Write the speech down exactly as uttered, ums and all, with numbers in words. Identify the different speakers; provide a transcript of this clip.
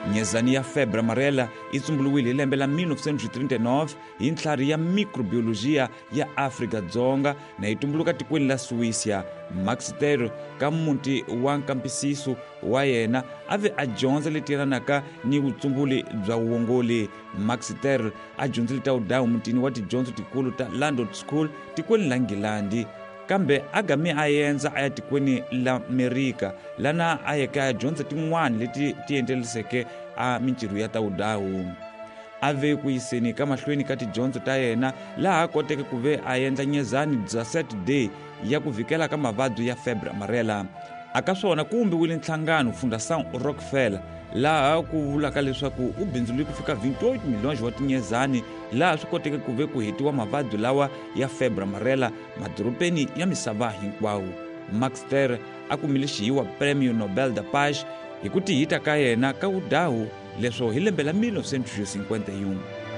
Speaker 1: Nyezani ya febre amarela yi tumbuluwile hi lembe la mille neuf cent trinta-nove hi ntlhari ya microbiologia ya Afrika-Dzonga na yi tumbuluka tikweni la Suícia. Max Ter ka muti wa nkambisiso wa yena ave a dyondza leti yelanaka ni vutsumbuli bya uongoli. Max Ter a dyondzile ta udawu mutini wa tidyondzo tikulu ta London School tikweni la Ngilandi, kambe agami a yenza a ya tikweni la Amerika lana a yeke a dyondza tin'wana leti ti endleliseke a mintirho ya ta udawu. A ve ku yiseni ka mahlweni ka tidyondzo ta yena laha a koteke ku ve a endla nyezani bya Saturday ya ku vikela ka mavabyi ya febre amarela. Aka swona ku vumbiwile nhlangano Fundação Rockefeller laha ku vulaka leswaku u bindzule ku fika twenty-eight milhões wa tinyezani laha swi koteke ku ve ku hetiwa mavabyi lawa ya febre amarela madorobeni ya misava hinkwawo. Max Ter a kumile xiyiwa Prêmio Nobel da Paz hi ku tihita ka yena ka udawu leswo hi lembe la mille neuf cent cinquanta e um.